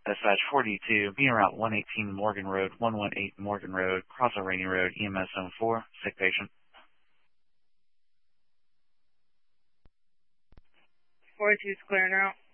Dispatch 42, being route 118 Morgan Road, 118 Morgan Road, Crossville Rainy Road, EMS Zone 4, sick patient. 42 is clear now.